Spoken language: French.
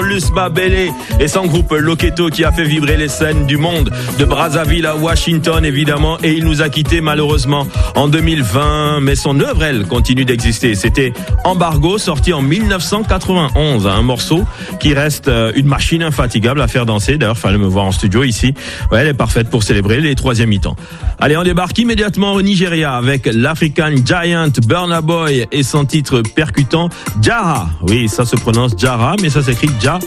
Julius Mabele et son groupe Loketo qui a fait vibrer les scènes du monde, de Brazzaville à Washington évidemment, et il nous a quittés malheureusement en 2020, mais son œuvre, elle, continue d'exister. C'était Embargo, sorti en 1991, un morceau qui reste une machine infatigable à faire danser. D'ailleurs, fallait me voir en studio ici. Ouais, elle est parfaite pour célébrer les 3e mi-temps. Allez, on débarque immédiatement au Nigeria avec l'African Giant Burna Boy et son titre percutant Jara. Oui, ça se prononce Jara, mais ça s'écrit Ja